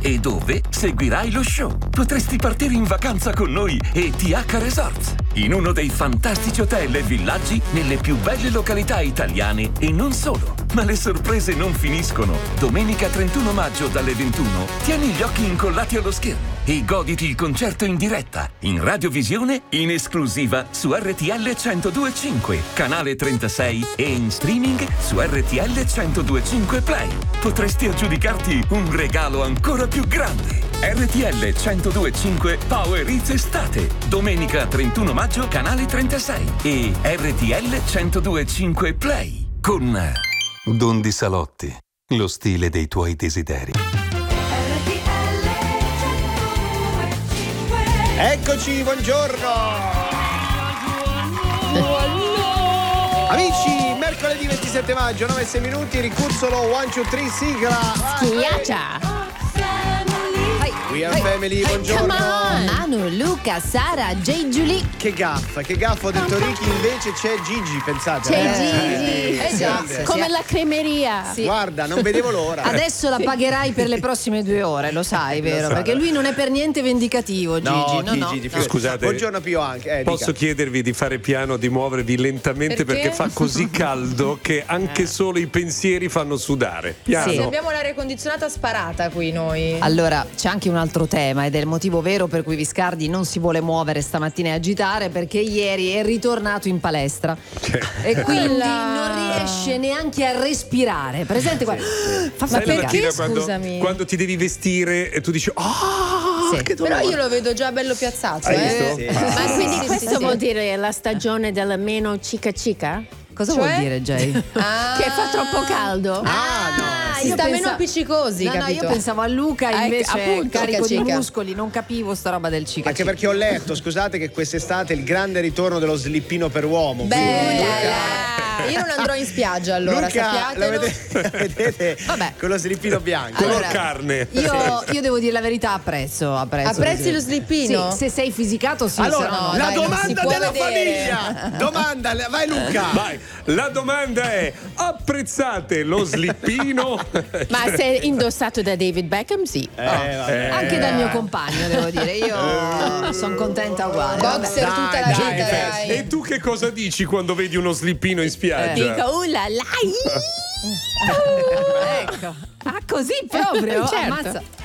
e dove seguirai lo show. Potresti partire in vacanza con noi e TH Resorts, in uno dei fantastici hotel e villaggi nelle più belle località italiane e non solo. Ma le sorprese non finiscono. Domenica 31 maggio dalle 21 tieni gli occhi incollati allo schermo e goditi il concerto in diretta, in radiovisione, in esclusiva su RTL 102.5, canale 36 e in streaming su RTL 102.5 Play. Potresti aggiudicarti un regalo ancora più grande. RTL 102.5 Power Hits Estate, domenica 31 maggio, canale 36 e RTL 102.5 Play con Don Di Salotti, lo stile dei tuoi desideri. Eccoci, buongiorno. Amici, mercoledì 27 maggio, 9-6 minuti, ricursolo 1, 2, 3, sigla. Schiaccia. We are family, buongiorno. Manu, Luca, Sara, J. Giulie. Che gaffa, ho detto Ricky, invece c'è Gigi, pensate. C'è Gigi. Già. Come la cremeria. Sì. Guarda, non vedevo l'ora. Adesso la pagherai per le prossime 2 ore, lo sai, vero? Perché lui non è per niente vendicativo, Gigi. No. Scusate, buongiorno Pio anche. Posso chiedervi di fare piano, di muovervi lentamente perché fa così caldo che anche solo i pensieri fanno sudare. Piano. Sì, abbiamo l'aria condizionata sparata qui noi. Allora, c'è anche un altro tema ed è il motivo vero per cui Viscardi non si vuole muovere stamattina e agitare, perché ieri è ritornato in palestra e quindi non riesce neanche a respirare. Presente qua. Sai la mattina scusami? quando ti devi vestire e tu dici che dolore. Però io lo vedo già bello piazzato. Hai visto? Sì. Ma quindi questo vuol dire dire la stagione della meno cica cica? Cosa Cioè? vuol dire, Jay? Che fa troppo caldo? si sta meno appiccicosi, no, capito? io pensavo a Luca invece appunto, carico di cica. muscoli, non capivo sta roba del cica. Anche perché ho letto, scusate, che quest'estate il grande ritorno dello slippino per uomo. Io non andrò in spiaggia allora, Luca, sappiatelo. la vedete Vabbè. con lo slippino bianco. Color carne. Io devo dire la verità, apprezzo. Apprezzi lo slippino? Sì, se sei fisicato sì. Allora, se no, la dai, non si domanda può della vedere. famiglia. Domanda, vai Luca. Vai, la domanda è: apprezzate lo slippino? Ma se indossato da David Beckham, sì. anche dal mio compagno, devo dire. Io sono contenta uguale. Boxer Vabbè. tutta la Dai, vita, dai. dai. E tu che cosa dici quando vedi uno slippino in spiaggia? Dico, Ecco. Ah, così proprio? Certo. Ammazza.